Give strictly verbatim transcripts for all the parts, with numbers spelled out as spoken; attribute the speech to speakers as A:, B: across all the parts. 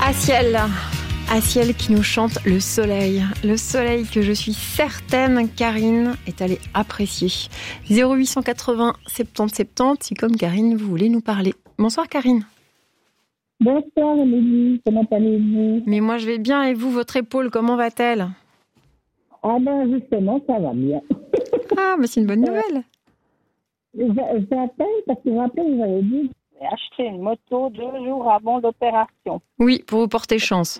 A: Aciel, Aciel qui nous chante le soleil. Le soleil que je suis certaine Karine est allée apprécier. zéro huit cent quatre-vingts soixante-dix soixante-dix, si comme Karine, vous voulez nous parler. Bonsoir Karine.
B: Bonsoir Amélie, comment allez-vous?
A: Mais moi je vais bien et vous, votre épaule, comment va-t-elle?
B: Ah ben justement, ça va bien.
A: Ah, mais c'est une bonne nouvelle.
B: J'appelle parce que je rappelle, vous avez dit j'ai acheté une moto deux jours avant l'opération.
A: Oui, pour vous porter chance.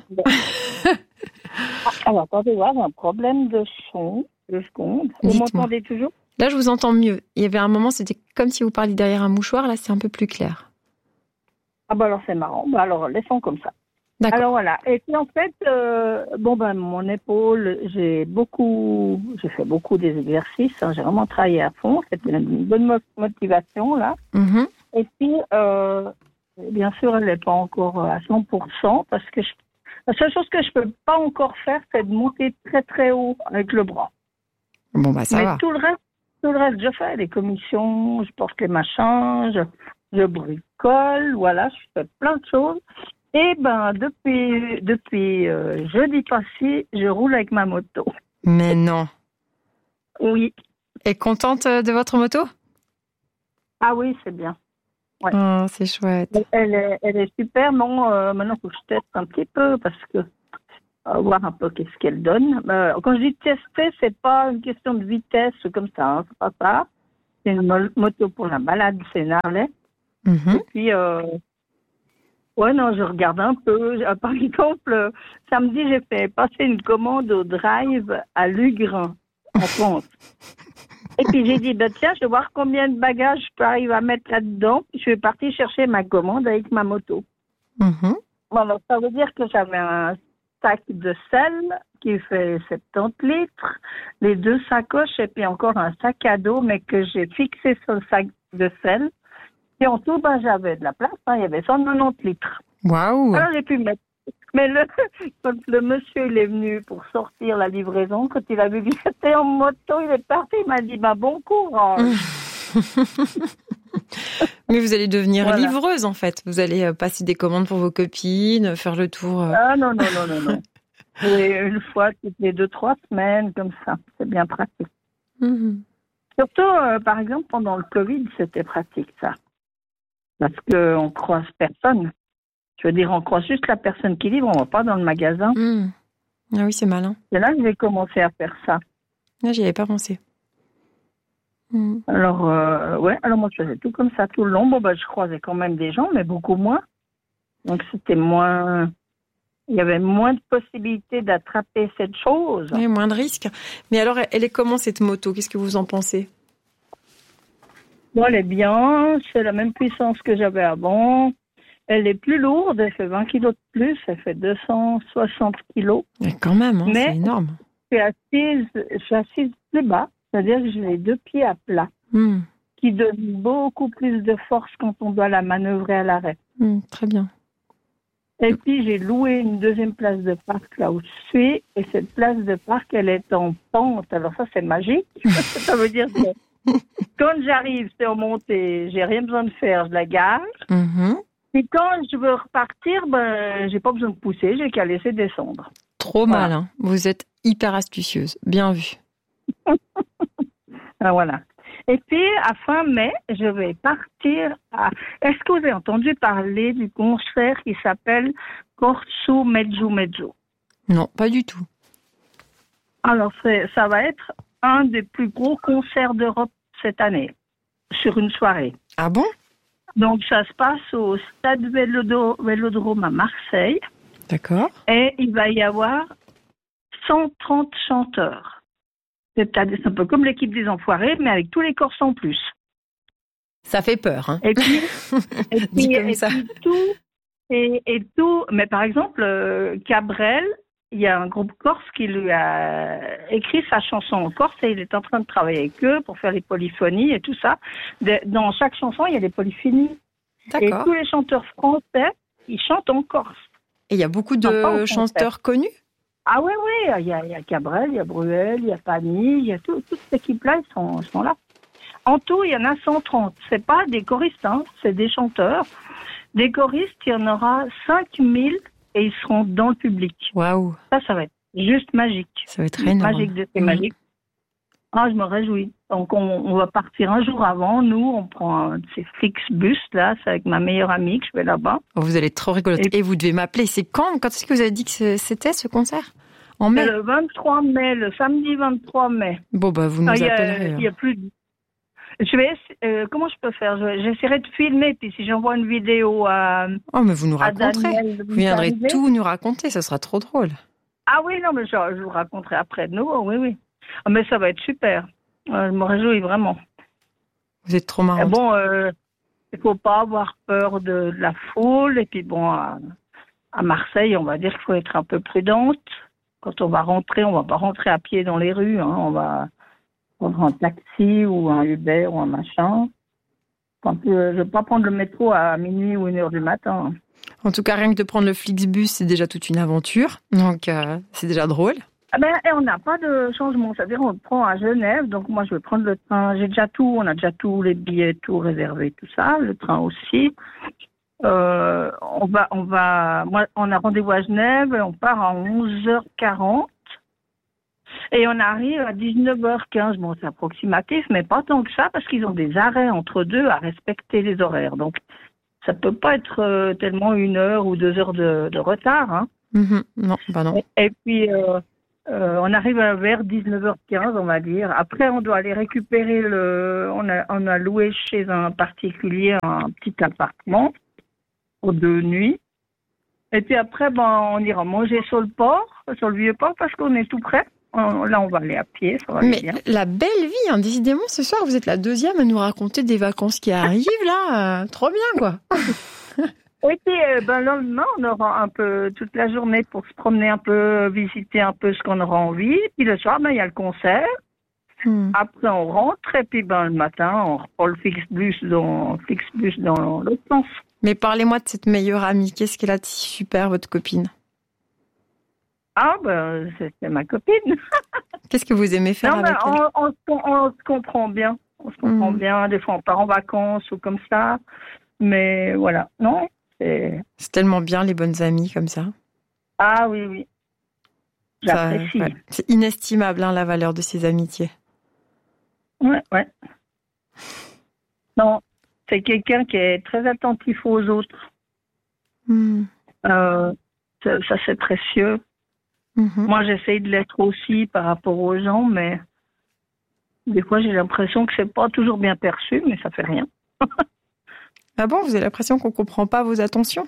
B: Alors, attendez voir, j'ai un problème de son. Deux secondes. Vous
A: Dites-moi.
B: m'entendez toujours?
A: Là, je vous entends mieux. Il y avait un moment, c'était comme si vous parliez derrière un mouchoir. Là, c'est un peu plus clair.
B: Ah ben alors c'est marrant. Ben alors laissons comme ça.
A: D'accord.
B: Alors voilà. Et puis en fait, euh, bon ben mon épaule, j'ai beaucoup, j'ai fait beaucoup des exercices. Hein, j'ai vraiment travaillé à fond. C'était une bonne mo- motivation là.
A: Mhm.
B: Et puis, euh, bien sûr, elle n'est pas encore à cent pour cent parce que je, la seule chose que je peux pas encore faire, c'est de monter très très haut avec le bras.
A: Bon, bah ça
B: Mais
A: va.
B: tout le reste, tout le reste, je fais les commissions, je porte les machins, je, je bricole, voilà, je fais plein de choses. Et ben depuis depuis euh, jeudi passé, je roule avec ma moto.
A: Mais non.
B: Oui.
A: Et contente de votre moto?
B: Ah oui, c'est bien. Ouais.
A: Oh, c'est chouette.
B: Elle est, elle est super. Non, euh, maintenant, il faut que je teste un petit peu parce que euh, voir un peu qu'est-ce qu'elle donne. Euh, quand je dis tester, c'est pas une question de vitesse comme ça. Hein, c'est pas ça. C'est une mo- moto pour la balade, c'est une Harley.
A: Mhm.
B: Et puis, euh, ouais, non, je regarde un peu. Euh, Par exemple, euh, samedi, j'ai fait passer une commande au drive à Lugrin, en France. Et puis j'ai dit, ben tiens, je vais voir combien de bagages je peux arriver à mettre là-dedans. Puis je suis partie chercher ma commande avec ma moto.
A: Mhm.
B: Bon, alors, ça veut dire que j'avais un sac de sel qui fait soixante-dix litres, les deux sacoches et puis encore un sac à dos, mais que j'ai fixé sur le sac de sel. Et en tout, ben, j'avais de la place, hein, il y avait cent quatre-vingt-dix litres.
A: Waouh.
B: Alors j'ai pu mettre. Mais le, quand le monsieur il est venu pour sortir la livraison, quand il a vu que j'étais en moto, il est parti, il m'a dit bah, bon courage.
A: Mais vous allez devenir
B: Voilà.
A: livreuse en fait. Vous allez euh, passer des commandes pour vos copines, faire le tour. euh.
B: Ah non, non, non, non, non. Et une fois toutes les deux, trois semaines, comme ça. C'est bien pratique.
A: Mhm.
B: Surtout, euh, par exemple, pendant le Covid, c'était pratique, ça. Parce qu'on croise personne. Je veux dire, on croise juste la personne qui livre, on va pas dans le magasin.
A: Mhm. Ah oui, c'est malin.
B: C'est là que j'ai commencé à faire ça.
A: Là, j'y avais pas pensé. Mhm.
B: Alors, euh, ouais, alors moi, je faisais tout comme ça tout le long. Bon, bah, je croisais quand même des gens, mais beaucoup moins. Donc, c'était moins... Il y avait moins de possibilités d'attraper cette chose.
A: Oui, moins de risques. Mais alors, elle est comment cette moto? Qu'est-ce que vous en pensez?
B: Bon, elle est bien. C'est la même puissance que j'avais avant. Elle est plus lourde. Elle fait vingt kilos de plus. Elle fait deux cent soixante kilos.
A: Mais quand même, hein,
B: Mais-
A: c'est énorme.
B: Je suis assise, je suis assise plus bas. C'est-à-dire que j'ai les deux pieds à plat,
A: Mhm.
B: qui donne beaucoup plus de force quand on doit la manœuvrer à l'arrêt.
A: Mhm, très bien.
B: Et puis, j'ai loué une deuxième place de parc là où je suis. Et cette place de parc, elle est en pente. Alors ça, c'est magique. Ça veut dire que quand j'arrive, c'est en montée. J'ai rien besoin de faire. Je la gare.
A: Mhm.
B: Et quand je veux repartir, ben, j'ai pas besoin de pousser. J'ai qu'à laisser descendre.
A: Trop
B: Voilà.
A: malin. Vous êtes hyper astucieuse. Bien vu.
B: Ah, voilà. Et puis, à fin mai, je vais partir à... Est-ce que vous avez entendu parler du concert qui s'appelle Corso Mezzo Mezzo?
A: Non, pas du tout.
B: Alors, c'est, ça va être un des plus gros concerts d'Europe cette année, sur une soirée.
A: Ah bon?
B: Donc, ça se passe au Stade Vélodo- Vélodrome à Marseille,
A: D'accord.
B: et il va y avoir cent trente chanteurs. C'est-à-dire, c'est un peu comme l'équipe des Enfoirés, mais avec tous les Corses en plus.
A: Ça fait peur, hein.
B: Et puis, et
A: Dit
B: puis,
A: comme
B: et
A: ça.
B: puis tout, et, et tout. Mais par exemple, euh, Cabrel, il y a un groupe corse qui lui a écrit sa chanson en corse et il est en train de travailler avec eux pour faire les polyphonies et tout ça. De- dans chaque chanson, il y a des polyphonies. Et
A: D'accord.
B: tous les chanteurs français, ils chantent en corse.
A: Et il y a beaucoup
B: Non, pas en
A: de
B: français.
A: chanteurs connus?
B: Ah oui, oui, il y a, il y a Cabrel, il y a Bruel, il y a Pani, il y a tout, toute cette équipe-là, ils sont, ils sont là. En tout, il y en a cent trente. C'est pas des choristes, hein, c'est des chanteurs. Des choristes, il y en aura cinq mille et ils seront dans le public.
A: Waouh.
B: Ça, ça va être juste magique.
A: Ça va être énorme.
B: Magique de c'est mmh. magique. Ah, je me réjouis. Donc, on, on va partir un jour avant. Nous, on prend un de ces Flixbus, là. C'est avec ma meilleure amie que je vais là-bas.
A: Oh, vous allez être trop rigolote. Et... et vous devez m'appeler. C'est quand Quand est-ce que vous avez dit que c'était, ce concert? En mai?
B: Le vingt-trois mai, le samedi vingt-trois mai.
A: Bon, bah, vous nous ah, appellerez.
B: Il y a plus de... Je vais, euh, comment je peux faire? Je, j'essaierai de filmer, puis si j'envoie une vidéo à...
A: Oh, mais vous nous raconterez. Daniel, vous viendrez arriver. Tout nous raconter, ça sera trop drôle.
B: Ah oui, non, mais je, je vous raconterai après de nouveau, oui, oui. Oh, mais ça va être super. Euh, je me réjouis vraiment.
A: Vous êtes trop marrante.
B: Bon, euh, il ne faut pas avoir peur de, de la foule. Et puis bon, à, à Marseille, on va dire qu'il faut être un peu prudente. Quand on va rentrer, on ne va pas rentrer à pied dans les rues. Hein. On va prendre un taxi ou un Uber ou un machin. Quand, euh, je ne vais pas prendre le métro à minuit ou une heure du matin.
A: En tout cas, rien que de prendre le Flixbus, c'est déjà toute une aventure. Donc, euh, c'est déjà drôle.
B: Ah ben, et on n'a pas de changement. C'est-à-dire, on le prend à Genève. Donc, moi, je vais prendre le train. J'ai déjà tout. On a déjà tous les billets, tout réservé, tout ça. Le train aussi. Euh, on va, on va, moi, on a rendez-vous à Genève. Et on part à onze heures quarante. Et on arrive à dix-neuf heures quinze. Bon, c'est approximatif, mais pas tant que ça, parce qu'ils ont des arrêts entre deux à respecter les horaires. Donc, ça peut pas être euh, tellement une heure ou deux heures de, de retard. Hein.
A: Mmh, non, bah non.
B: Et, et puis, euh, euh, on arrive vers dix-neuf heures quinze, on va dire. Après, on doit aller récupérer le... On a, on a loué chez un particulier un petit appartement pour deux nuits. Et puis après, ben, on ira manger sur le port, sur le vieux port, parce qu'on est tout près. Là, on va aller à pied, ça va aller
A: Mais
B: bien.
A: La belle vie, hein, décidément, ce soir, vous êtes la deuxième à nous raconter des vacances qui arrivent, là. Euh, trop bien, quoi.
B: Et puis, euh, ben, le lendemain, on aura un peu toute la journée pour se promener un peu, visiter un peu ce qu'on aura envie. Puis le soir, ben, il y a le concert. Hmm. Après, on rentre. Et puis, ben, le matin, on reprend le Flixbus dans, Flixbus dans l'autre sens.
A: Mais parlez-moi de cette meilleure amie. Qu'est-ce qu'elle a de si super, votre copine?
B: Ah, ben, c'est, c'est ma copine.
A: Qu'est-ce que vous aimez faire non, avec
B: on,
A: elle?
B: on, on, on se comprend bien. On se comprend mmh. bien. Des fois, on part en vacances ou comme ça. Mais voilà, non. C'est,
A: c'est tellement bien, les bonnes amies comme ça.
B: Ah oui, oui. J'apprécie.
A: Ça, ouais. C'est inestimable, hein, la valeur de ces amitiés.
B: Ouais, ouais. Non, c'est quelqu'un qui est très attentif aux autres. Mmh. Euh, ça, ça, c'est précieux. Mmh. Moi, j'essaye de l'être aussi par rapport aux gens, mais des fois, j'ai l'impression que c'est pas toujours bien perçu, mais ça fait rien.
A: Ah bon, vous avez l'impression qu'on comprend pas vos attentions?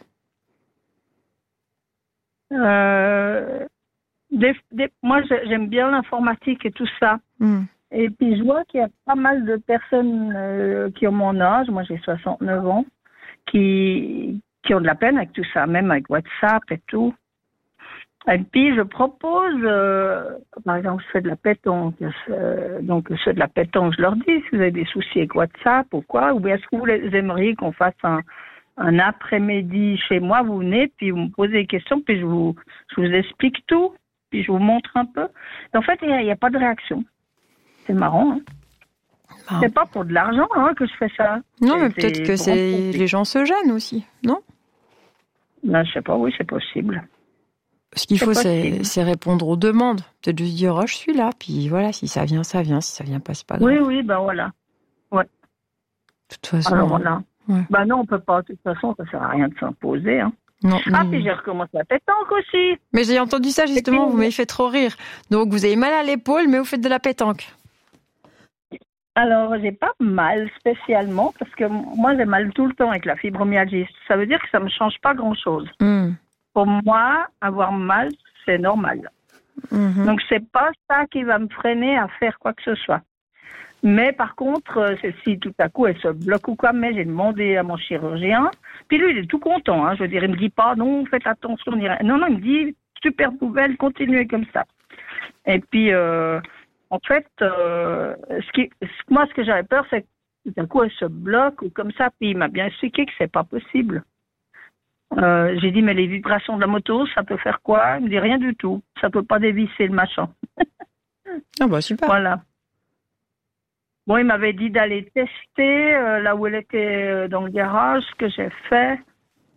B: euh, des, des, Moi, j'aime bien l'informatique et tout ça. Mmh. Et puis, je vois qu'il y a pas mal de personnes euh, qui ont mon âge, moi j'ai soixante-neuf ans, qui, qui ont de la peine avec tout ça, même avec WhatsApp et tout. Et puis, je propose, euh, par exemple, je fais de la pétanque. Euh, donc, je fais de la pétanque, je leur dis, si vous avez des soucis avec WhatsApp ou quoi, ou bien est-ce que vous aimeriez qu'on fasse un, un après-midi chez moi, vous venez, puis vous me posez des questions, puis je vous, je vous explique tout, puis je vous montre un peu. Et en fait, il n'y a, a pas de réaction. C'est marrant, hein. Ah. C'est pas pour de l'argent hein, que je fais ça.
A: Non,
B: c'est,
A: mais peut-être que c'est... les gens se gênent aussi, non?
B: Ben, je sais pas, oui, c'est possible.
A: Ce qu'il faut, c'est, c'est répondre aux demandes. Peut-être juste dire, oh, je suis là. Puis voilà, si ça vient, ça vient. Si ça vient pas, c'est pas grave.
B: Oui, oui, ben voilà. Ouais.
A: De toute façon.
B: Alors voilà.
A: Ouais.
B: Ben non, on peut pas. De toute façon, ça sert à rien de s'imposer. Hein.
A: Non.
B: Ah,
A: mais...
B: puis j'ai recommencé la pétanque aussi.
A: Mais j'ai entendu ça justement, vous m'avez fait trop rire. Donc vous avez mal à l'épaule, mais vous faites de la pétanque.
B: Alors, j'ai pas mal spécialement, parce que moi, j'ai mal tout le temps avec la fibromyalgie. Ça veut dire que ça me change pas grand-chose. Mm. Pour moi, avoir mal, c'est normal. Mm-hmm. Donc, c'est pas ça qui va me freiner à faire quoi que ce soit. Mais par contre, c'est si tout à coup, elle se bloque ou quoi, mais j'ai demandé à mon chirurgien. Puis lui, il est tout content. Hein. Je veux dire, il me dit pas, non, faites attention. Non, non, il me dit, super nouvelle, continuez comme ça. Et puis... Euh, En fait, euh, ce qui, moi, ce que j'avais peur, c'est que tout à coup, elle se bloque ou comme ça. Puis il m'a bien expliqué que c'est pas possible. Euh, j'ai dit, mais les vibrations de la moto, ça peut faire quoi? Il me dit, rien du tout. Ça peut pas dévisser le machin.
A: Ah bah super.
B: Voilà. Bon, il m'avait dit d'aller tester euh, là où elle était euh, dans le garage, ce que j'ai fait.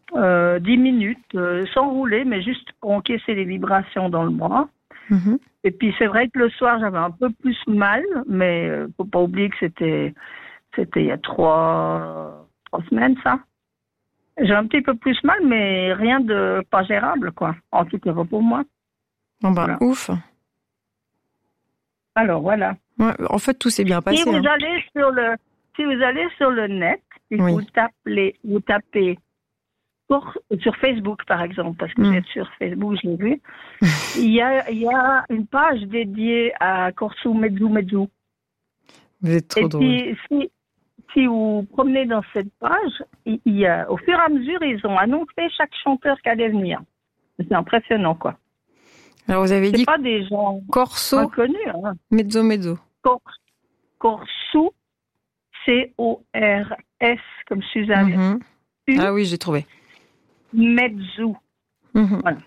B: euh, dix minutes, euh, sans rouler, mais juste pour encaisser les vibrations dans le bras.
A: Mhm.
B: Et puis c'est vrai que le soir, j'avais un peu plus mal, mais euh, faut pas oublier que c'était, c'était il y a trois, trois semaines, ça. J'ai un petit peu plus mal, mais rien de pas gérable, quoi. En tout cas, pas pour moi.
A: Bon bah,
B: Voilà.
A: ouf.
B: Alors, voilà.
A: Ouais, en fait, tout s'est bien passé.
B: Si vous
A: hein.
B: allez sur le, si vous allez sur le net, si
A: Oui.
B: vous tapez, vous tapez pour, sur Facebook, par exemple, parce que
A: Mm.
B: vous êtes sur Facebook, je l'ai vu, il y a, il y a une page dédiée à Corso Mezzu Mezzu.
A: Vous êtes trop
B: Et
A: drôle.
B: puis, si, si vous promenez dans cette page, il, il y a, au fur et à mesure, ils ont annoncé chaque chanteur qui allait venir. C'est impressionnant, quoi.
A: Alors, vous avez
B: C'est
A: dit
B: pas des gens
A: Corso
B: inconnus, hein.
A: Mezzo Mezzo.
B: Cor, Corso, C O R S, comme Suzanne.
A: Mhm.
B: U,
A: Ah oui, j'ai trouvé.
B: Mezzu.
A: Mhm.
B: Voilà.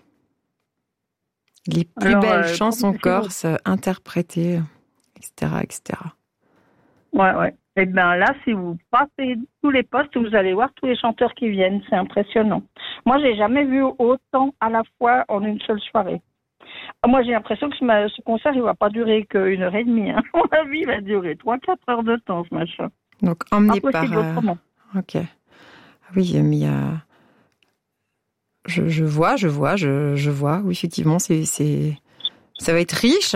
A: Les plus
B: Alors,
A: belles
B: euh,
A: chansons
B: comme-
A: corses euh, interprétées, et cetera, et cetera.
B: Ouais, ouais. Et bien là, si vous passez tous les postes, vous allez voir tous les chanteurs qui viennent. C'est impressionnant. Moi, j'ai jamais vu autant à la fois en une seule soirée. Moi, j'ai l'impression que ce, ma- ce concert, il va pas durer qu'une heure et demie. Hein. À mon avis, il va durer trois, quatre heures de temps, ce machin.
A: Donc, emmené
B: Pas
A: par...
B: possible
A: euh,
B: autrement.
A: Ok. Ah oui, mais il y a... Je, je vois, je vois, je, je vois. Oui, effectivement, c'est, c'est... ça va être riche.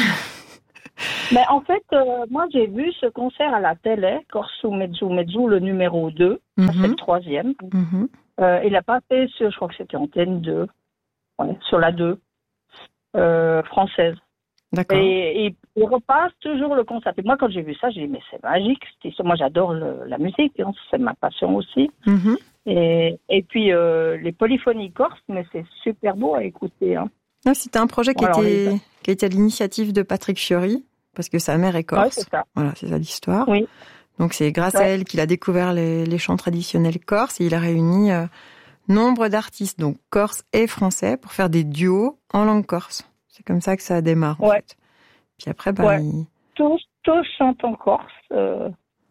B: Mais en fait, euh, moi, j'ai vu ce concert à la télé, Corso Mezzu Mezzu, le numéro deux. Ça, c'est le
A: Mhm.
B: troisième.
A: Mhm.
B: Euh, il a passé sur, je crois que c'était Antenne deux, ouais, sur la deux, euh, française.
A: D'accord.
B: Et, et il repasse toujours le concert. Et moi, quand j'ai vu ça, j'ai dit, mais c'est magique. C'est- Moi, j'adore le- la musique, hein, c'est ma passion aussi.
A: Mhm.
B: Et, et puis, euh, les polyphonies corses, mais c'est super beau à écouter. Hein.
A: Ah, c'était un projet qui,
B: Alors,
A: était,
B: les-
A: qui a été à l'initiative de Patrick Fiori, parce que sa mère est
B: Ouais,
A: corse.
B: c'est ça.
A: Voilà, c'est ça l'histoire.
B: Oui.
A: Donc c'est grâce à
B: Ouais.
A: elle qu'il a découvert les, les chants traditionnels corses et il a réuni euh, nombre d'artistes, donc corses et français, pour faire des duos en langue corse. C'est comme ça que ça démarre, en
B: Ouais.
A: fait. Puis après, bah,
B: Ouais.
A: il...
B: Tous, tous chantent en corse. Euh,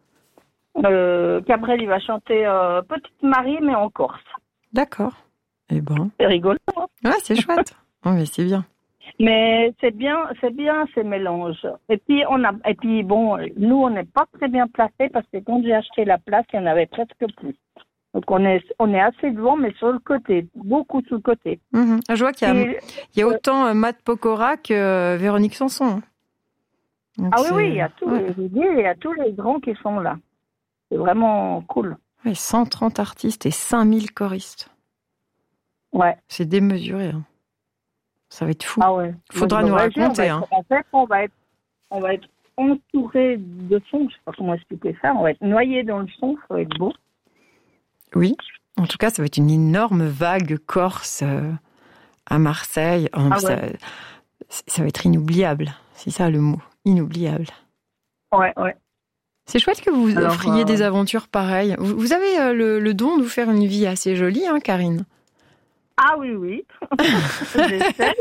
B: euh, Cabrel, il va chanter euh, Petite Marie, mais en corse.
A: D'accord. Eh ben,
B: C'est rigolo. Hein.
A: ouais, c'est chouette. Oh, mais c'est bien.
B: Mais c'est bien, c'est bien ces mélanges. Et puis on a, et puis bon, nous on n'est pas très bien placés parce que quand j'ai acheté la place, il y en avait presque plus. Donc on est, on est assez devant, mais sur le côté, beaucoup sur le côté.
A: Mhm. Je vois qu'il y a,
B: Et-
A: il y a
B: euh,
A: autant euh, Matt Pokora que euh, Véronique Sanson. hein. Donc
B: ah oui,
A: c'est-
B: oui, il y a tous,
A: ouais.
B: je vous dis, il y a tous les grands qui sont là. C'est vraiment cool.
A: Ouais, cent trente artistes et cinq mille choristes.
B: Ouais.
A: C'est démesuré. hein. Ça va être fou.
B: Ah ouais.
A: Faudra
B: Moi, je
A: nous
B: me réjouis, on
A: raconter,
B: va
A: hein.
B: être- En fait, on va être, on va être entouré de son. Je sais pas comment expliquer ça. On va être noyé dans le son. Ça va être beau.
A: Oui. En tout cas, ça va être une énorme vague corse euh, à Marseille. Oh,
B: Ah
A: ça,
B: ouais.
A: ça va être inoubliable. C'est ça le mot. Inoubliable.
B: Ouais, ouais.
A: C'est chouette que vous
B: Alors,
A: offriez
B: euh,
A: des aventures pareilles. Vous, vous avez euh, le, le don de vous faire une vie assez jolie, hein, Karine?
B: Ah oui, oui. J'essaie.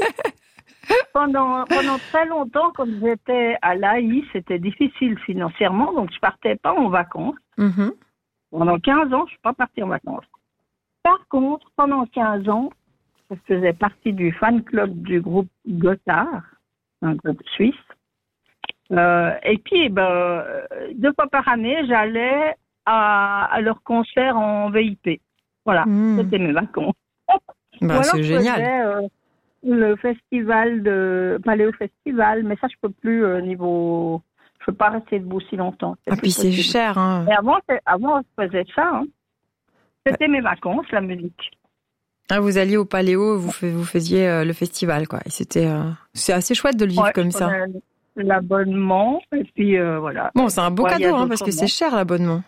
B: Pendant, pendant très longtemps, comme j'étais à l'A I, c'était difficile financièrement, donc je partais pas en vacances.
A: Mhm.
B: Pendant quinze ans, je suis pas partie en vacances. Par contre, pendant quinze ans, je faisais partie du fan club du groupe Gotthard, un groupe suisse. Euh, et puis, ben, euh, deux fois par année, j'allais à, à leur concert en V I P. Voilà,
A: Mmh.
B: c'était mes vacances.
A: Bah,
B: Ou alors,
A: c'est
B: je
A: génial.
B: faisais, euh, le festival de Paléo Festival, mais ça, je peux plus euh, niveau. Je peux pas rester debout si longtemps.
A: Ah, puis c'est
B: possible.
A: cher. Hein.
B: Et avant, c'est- avant, je faisais ça. Hein. C'était mes vacances, la musique.
A: Ah, vous alliez au Paléo, vous, fais- vous faisiez euh, le festival, quoi. Et c'était, euh, c'est assez chouette de le vivre
B: Ouais,
A: comme
B: je
A: ça.
B: prenais l'abonnement, et puis euh, voilà.
A: Bon, c'est un beau
B: Ouais, il y a
A: cadeau, hein,
B: d'autres
A: parce que c'est
B: moments.
A: cher l'abonnement.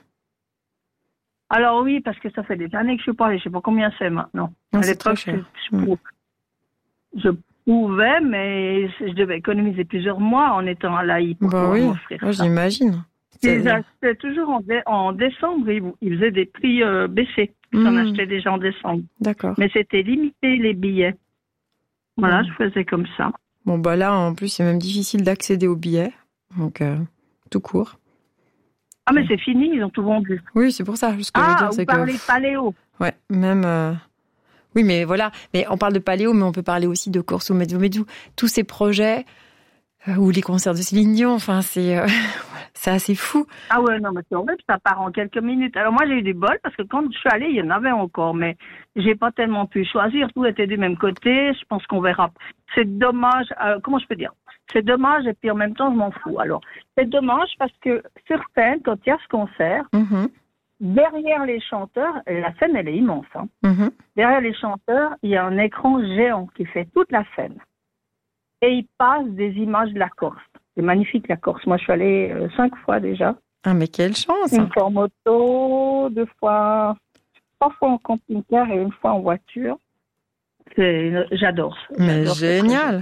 B: Alors oui, parce que ça fait des années que je suis pas allée. Je sais pas combien c'est maintenant.
A: Non,
B: À
A: c'est très
B: l'époque,
A: cher.
B: je, je, je pouvais, mais je devais économiser plusieurs mois en étant à l'A I pour
A: Bah
B: pouvoir
A: oui,
B: m'offrir
A: ouais,
B: ça.
A: j'imagine.
B: Ils
A: C'est-
B: achetaient toujours en, dé- en décembre, ils, ils faisaient des prix euh, baissés. Ils en
A: Mmh.
B: achetaient déjà en décembre.
A: D'accord.
B: Mais c'était limité les billets. Voilà,
A: Mmh.
B: je faisais comme ça.
A: Bon, bah là, en plus, c'est même difficile d'accéder aux billets. Donc, euh, tout court.
B: Ah, mais c'est fini, ils ont tout vendu.
A: Oui, c'est pour ça. Ce que je veux
B: Ah,
A: dire,
B: vous
A: c'est
B: parlez
A: que...
B: paléo.
A: Ouais, même... euh, Oui, mais voilà. Mais on parle de paléo, mais on peut parler aussi de course au mezzo mezzo. Tous ces projets, euh, ou les concerts de Céline Dion, enfin, c'est, euh, c'est assez fou.
B: Ah ouais, non, mais c'est horrible, ça part en quelques minutes. Alors moi, j'ai eu du bol, parce que quand je suis allée, il y en avait encore, mais j'ai pas tellement pu choisir. Tout était du même côté, je pense qu'on verra. C'est dommage, euh, comment je peux dire? C'est dommage, et puis en même temps, je m'en fous. Alors, c'est dommage parce que sur scène, quand il y a ce concert,
A: Mm-hmm.
B: derrière les chanteurs, et la scène, elle est immense, hein.
A: Mm-hmm.
B: Derrière les chanteurs, il y a un écran géant qui fait toute la scène. Et il passe des images de la Corse. C'est magnifique, la Corse. Moi, je suis allée euh, cinq fois déjà.
A: Ah, mais quelle chance!
B: Une fois en moto, deux fois, trois fois en camping-car et une fois en voiture. C'est, j'adore.
A: Mais
B: J'adore
A: génial!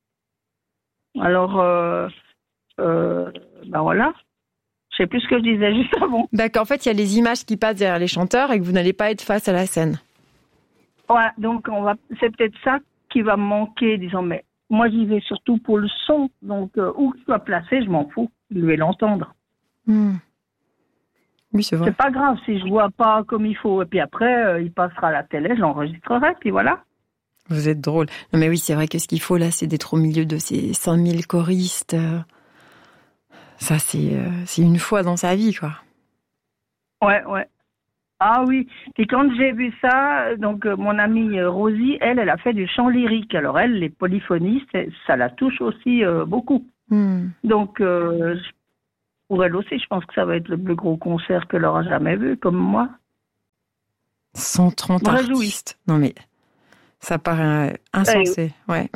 B: Alors, euh, euh, ben voilà. Je sais plus ce que je disais juste avant.
A: D'accord, en fait, il y a les images qui passent derrière les chanteurs et que vous n'allez pas être face à la scène.
B: Ouais, donc on va, c'est peut-être ça qui va me manquer, disons, mais moi j'y vais surtout pour le son, donc euh, où que je sois placé, je m'en fous, je vais l'entendre.
A: Hmm. Oui, c'est vrai.
B: C'est pas grave si je vois pas comme il faut, et puis après euh, il passera à la télé, je l'enregistrerai, puis voilà.
A: Vous êtes drôle. Non, mais oui, c'est vrai que ce qu'il faut là, c'est d'être au milieu de ces cinq mille choristes. euh, Ça, c'est, euh, c'est une fois dans sa vie, quoi.
B: Ouais, ouais. Ah oui, et quand j'ai vu ça, donc euh, mon amie euh, Rosie, elle, elle a fait du chant lyrique. Alors elle, les polyphonistes, ça la touche aussi euh, beaucoup.
A: Hmm.
B: Donc euh, pour elle aussi, je pense que ça va être le plus gros concert qu'elle aura jamais vu, comme moi.
A: cent trente
B: Me réjouis.
A: artistes. Non, mais ça paraît insensé. Ouais.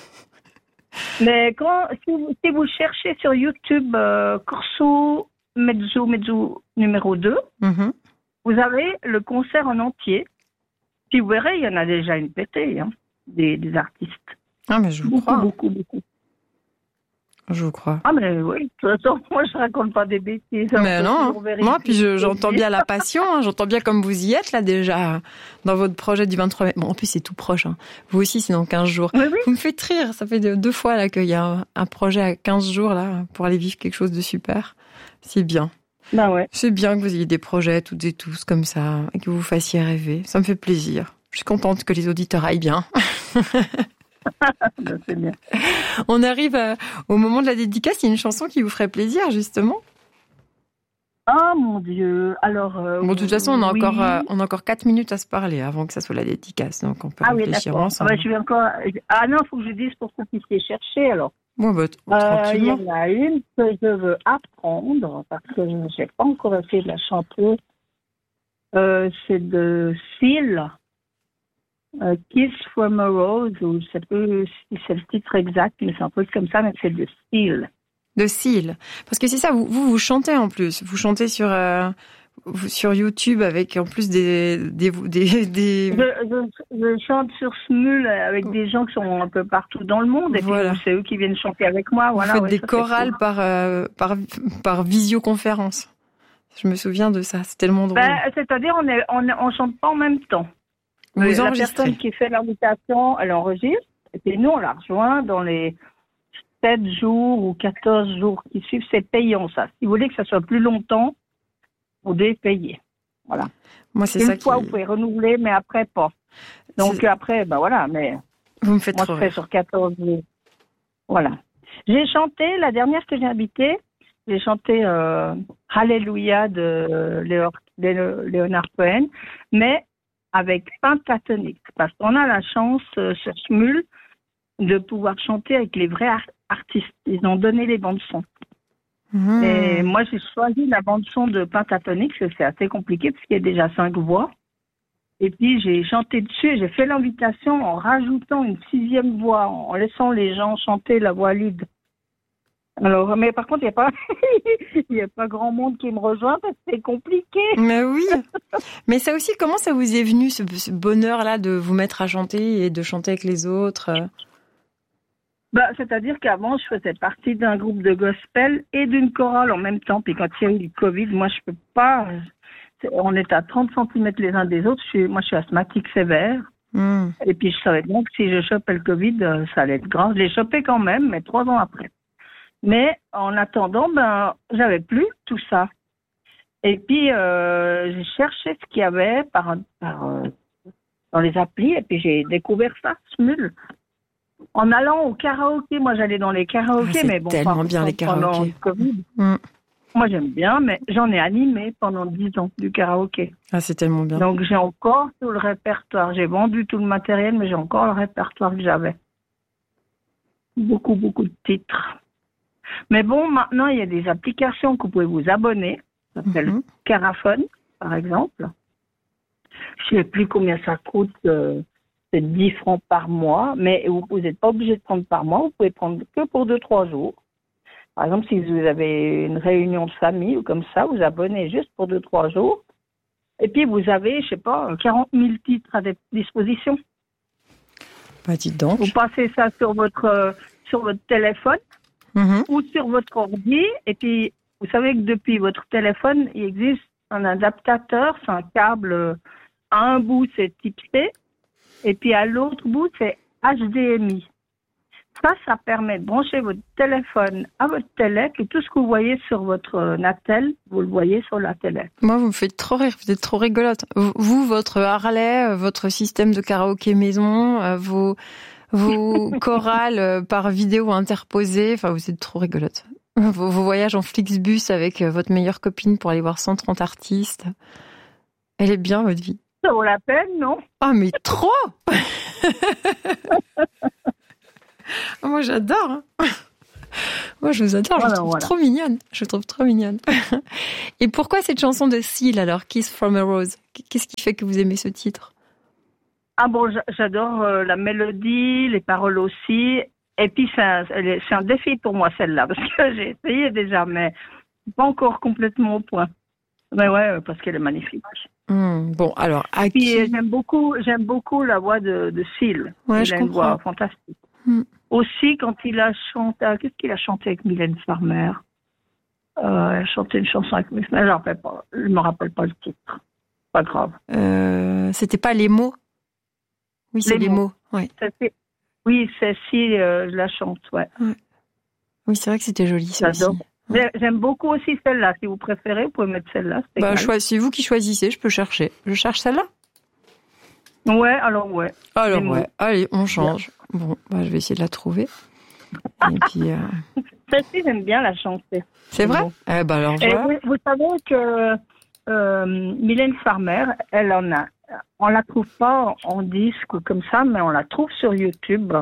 B: Mais quand, si vous, si vous cherchez sur YouTube euh, Corso Mezzo Mezzo numéro deux,
A: Mhm.
B: vous avez le concert en entier. Puis vous verrez, il y en a déjà une pétée, hein, des, des artistes.
A: Ah, mais je vous
B: Beaucoup,
A: crois.
B: beaucoup, beaucoup.
A: Je vous crois.
B: Ah, mais oui, de toute façon, moi, je raconte pas des bêtises.
A: Mais
B: On peut
A: non,
B: toujours vérifier.
A: moi, puis je- j'entends bien la passion, hein, j'entends bien comme vous y êtes là déjà dans votre projet du vingt-trois mai. Bon, en plus c'est tout proche. Hein. Vous aussi, c'est dans quinze jours.
B: Oui, oui.
A: Vous me faites rire, ça fait deux, deux fois là qu'il y a un, un projet à quinze jours là pour aller vivre quelque chose de super. C'est bien.
B: Ben ouais.
A: C'est bien que vous ayez des projets toutes et tous comme ça et que vous vous fassiez rêver. Ça me fait plaisir. Je suis contente que les auditeurs aillent bien.
B: Ben, c'est bien.
A: On arrive à- au moment de la dédicace. Il y a une chanson qui vous ferait plaisir justement.
B: Oh mon Dieu. Alors. euh,
A: Bon, de toute façon, on a
B: oui.
A: encore, euh, on a encore quatre minutes à se parler avant que ça soit la dédicace, donc on peut
B: Ah oui,
A: réfléchir
B: d'accord. Ah,
A: ensemble.
B: ben, je vais encore. Ah non, il faut que je dise pour que vous puissiez chercher alors.
A: Bon, bah, t-
B: Euh, Il y
A: tranquillement.
B: en a une que je veux apprendre parce que je n'ai pas encore essayé de la chanter. Euh, c'est de Seal, euh, Kiss from a Rose, ou je sais plus si c'est le titre exact, mais c'est un truc comme ça, mais c'est de Seal.
A: De Seal. Parce que c'est ça, vous, vous, vous chantez en plus. Vous chantez sur, euh, vous- sur YouTube avec en plus des, des, des, des...
B: Je, je, je chante sur Smule avec des gens qui sont un peu partout dans le monde, et
A: Voilà.
B: puis c'est eux qui viennent chanter avec moi.
A: Vous
B: Voilà,
A: faites
B: ouais,
A: des
B: ça, c'est
A: chorales
B: cool.
A: par, euh, par, par visioconférence. Je me souviens de ça, c'est tellement drôle.
B: Ben, c'est-à-dire, on est, on, est- on chante pas en même temps.
A: Vous
B: Euh, la
A: enregistrez.
B: personne qui fait l'invitation, elle enregistre, et puis nous, on la rejoint dans les sept jours ou quatorze jours qui suivent. C'est payant, ça. Si vous voulez que ça soit plus longtemps, vous devez payer. Voilà.
A: Moi, c'est
B: Une
A: ça
B: fois,
A: qui...
B: vous pouvez renouveler, mais après, pas. Donc,
A: C'est-
B: après, ben voilà, mais
A: Vous me faites
B: moi,
A: trop
B: je fais
A: rire.
B: sur quatorze jours. Voilà. J'ai chanté, la dernière que j'ai habitée, j'ai chanté euh, Alléluia de Léor- Lé- Léonard Cohen, mais avec pentatonique, parce qu'on a la chance euh, sur Smule de pouvoir chanter avec les vrais ar- artistes. Ils ont donné les bandes son.
A: Mmh.
B: Et moi, j'ai choisi la bande son de pentatonique, parce que c'est assez compliqué, parce qu'il y a déjà cinq voix. Et puis, j'ai chanté dessus, et j'ai fait l'invitation en rajoutant une sixième voix, en laissant les gens chanter la voix lead. Alors, mais par contre, il n'y a pas, il y a pas grand monde qui me rejoint parce que c'est compliqué.
A: Mais oui. Mais ça aussi, comment ça vous est venu, ce, ce bonheur-là de vous mettre à chanter et de chanter avec les autres euh
B: Bah, c'est-à-dire qu'avant, je faisais partie d'un groupe de gospel et d'une chorale en même temps. Puis quand il y a eu le Covid, moi, je peux pas. On est à trente centimètres les uns des autres. Je suis, moi, je suis asthmatique sévère.
A: Mmh.
B: Et puis, je savais bien que si je chopais le Covid, euh, ça allait être grave. Je l'ai chopé quand même, mais trois ans après. Mais en attendant, ben, j'avais plus tout ça. Et puis, euh, j'ai cherché ce qu'il y avait par, par, euh, dans les applis, et puis j'ai découvert ça, Smule. En allant au karaoké, moi j'allais dans les karaokés,
A: ah,
B: mais bon,
A: tellement
B: pas
A: bien les
B: pendant
A: karaokés.
B: le Covid.
A: Mm.
B: Moi j'aime bien, mais j'en ai animé pendant dix ans du karaoké.
A: Ah, c'est tellement bien.
B: Donc j'ai encore tout le répertoire. J'ai vendu tout le matériel, mais j'ai encore le répertoire que j'avais. Beaucoup, beaucoup de titres. Mais bon, maintenant, il y a des applications que vous pouvez vous abonner. Ça s'appelle
A: Mhm.
B: Caraphone, par exemple. Je ne sais plus combien ça coûte. Euh, c'est dix francs par mois. Mais vous n'êtes pas obligé de prendre par mois. Vous pouvez prendre que pour deux trois jours. Par exemple, si vous avez une réunion de famille ou comme ça, vous abonnez juste pour deux trois jours. Et puis, vous avez, je ne sais pas, quarante mille titres à disposition.
A: Bah, dites donc.
B: Vous passez ça sur votre, euh, sur votre téléphone.
A: Mhm.
B: Ou sur votre ordi, et puis vous savez que depuis votre téléphone, il existe un adaptateur, c'est un câble, à un bout c'est type C, et puis à l'autre bout c'est H D M I. Ça, ça permet de brancher votre téléphone à votre télé, et tout ce que vous voyez sur votre Natel, vous le voyez sur la télé.
A: Moi, vous me faites trop rire, vous êtes trop rigolote. Vous, votre Harley, votre système de karaoké maison, vos... vos chorales par vidéo interposée, enfin vous êtes trop rigolote. Vos, vos voyages en Flixbus avec votre meilleure copine pour aller voir cent trente artistes. Elle est bien votre vie.
B: Ça vaut la peine, non?
A: Ah mais trop. Moi j'adore. Hein. Moi je vous adore, je
B: voilà,
A: vous trouve
B: voilà.
A: trop mignonne. Je vous trouve trop mignonne. Et pourquoi cette chanson de Seal alors, Kiss from a Rose? Qu'est-ce qui fait que vous aimez ce titre?
B: Ah bon, j'adore euh, la mélodie, les paroles aussi. Et puis, c'est un, c'est un défi pour moi, celle-là, parce que j'ai essayé déjà, mais pas encore complètement au point. Mais ouais, parce qu'elle est magnifique.
A: Mmh, bon, alors, à
B: Puis,
A: qui...
B: j'aime beaucoup, j'aime beaucoup la voix de, de Seal.
A: Ouais,
B: il
A: je
B: a une
A: comprends.
B: voix fantastique.
A: Mmh.
B: Aussi, quand il a chanté, qu'est-ce qu'il a chanté avec Mylène Farmer? Euh, il a chanté une chanson avec Mylène Farmer, je ne me rappelle pas, je me rappelle pas le titre. Pas grave.
A: Euh, c'était pas Les mots? Oui, c'est Les, les mots. mots. Ouais.
B: C'était... Oui, c'est si euh, je la chante, ouais.
A: ouais. Oui, c'est vrai que c'était joli, ça aussi.
B: Ouais. J'aime beaucoup aussi celle-là. Si vous préférez, vous pouvez mettre celle-là. C'est,
A: bah, choix, c'est vous qui choisissez, je peux chercher. Je cherche celle-là?
B: Ouais, alors ouais.
A: Alors ouais, mots. Allez, on change. Bien. Bon, bah, je vais essayer de la trouver. Et puis, euh...
B: celle-ci, j'aime bien la chanter.
A: C'est vrai? Bon. Eh ben, alors, voilà.
B: vous, vous savez que euh, Mylène Farmer, elle en a. On la trouve pas en disque ou comme ça, mais on la trouve sur YouTube.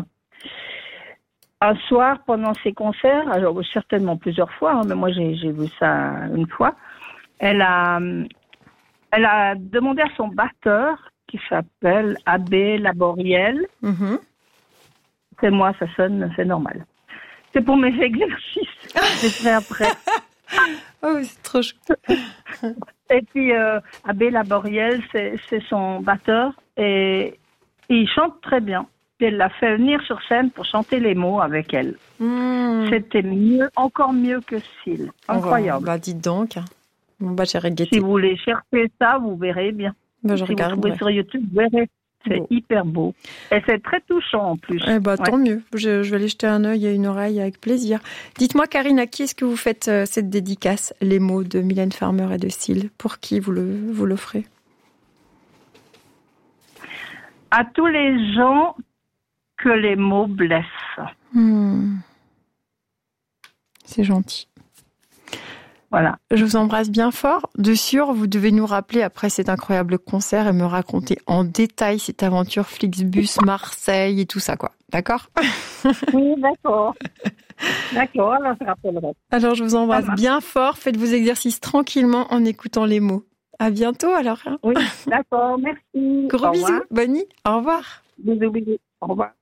B: Un soir, pendant ses concerts, alors certainement plusieurs fois, hein, mais moi j'ai, j'ai vu ça une fois, elle a, elle a demandé à son batteur, qui s'appelle Abbé Laboriel,
A: mm-hmm.
B: c'est moi, ça sonne, c'est normal. C'est pour mes exercices, j'ai fait après.
A: Oh, c'est trop chou.
B: Et puis, euh, Abbé Laboriel, c'est, c'est son batteur, et, et il chante très bien. Et elle l'a fait venir sur scène pour chanter les mots avec elle.
A: Mmh.
B: C'était mieux, encore mieux que Seal. Incroyable.
A: Oh, bah, dites donc. Bon, bah, j'ai regretté.
B: Si vous voulez chercher ça, vous verrez bien.
A: Bah, je
B: si
A: regarde,
B: vous trouvez
A: ouais.
B: sur YouTube, vous verrez. C'est bon. Hyper beau. Et c'est très touchant en plus.
A: Eh bah, ouais. Tant mieux. Je, je vais aller jeter un œil et une oreille avec plaisir. Dites-moi, Karine, à qui est-ce que vous faites euh, cette dédicace, les mots de Mylène Farmer et de Seal? Pour qui vous, le, vous l'offrez?
B: À tous les gens que les mots blessent.
A: Mmh. C'est gentil.
B: Voilà.
A: Je vous embrasse bien fort. De sûr, vous devez nous rappeler après cet incroyable concert et me raconter en détail cette aventure Flixbus, Marseille et tout ça, quoi. D'accord?
B: Oui, d'accord. D'accord, alors je rappellerai.
A: Alors, je vous embrasse bien fort. Faites vos exercices tranquillement en écoutant les mots. À bientôt, alors. Hein.
B: Oui, d'accord, merci.
A: Gros bisous. Bonne nuit. Au revoir.
B: Bisous, bisous. Au revoir.